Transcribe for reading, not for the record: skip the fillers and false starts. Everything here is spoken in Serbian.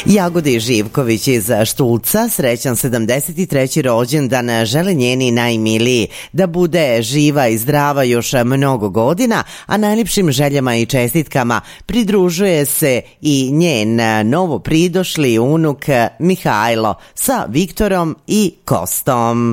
Jagodi Živković iz Štulca, srećan 73. rođendan žele njeni najmiliji, da bude živa i zdrava još mnogo godina, a najljepšim željama i čestitkama pridružuje se i njen novo pridošli unuk Mihajlo sa Viktorom i Kostom.